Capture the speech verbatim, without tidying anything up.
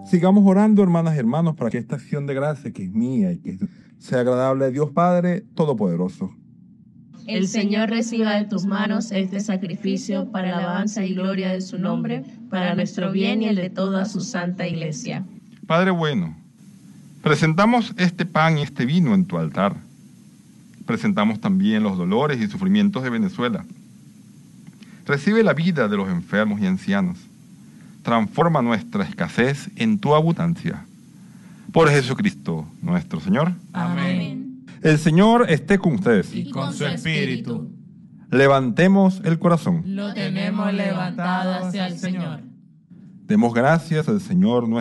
Sigamos orando, hermanas y hermanos, para que esta acción de gracia que es mía y que sea agradable a Dios Padre Todopoderoso. El Señor reciba de tus manos este sacrificio para alabanza y gloria de su nombre, para nuestro bien y el de toda su santa iglesia. Padre bueno, presentamos este pan y este vino en tu altar. Presentamos también los dolores y sufrimientos de Venezuela. Recibe la vida de los enfermos y ancianos. Transforma nuestra escasez en tu abundancia. Por Jesucristo, nuestro Señor. Amén. El Señor esté con ustedes. Y con su espíritu. Levantemos el corazón. Lo tenemos levantado hacia el Señor. Demos gracias al Señor nuestro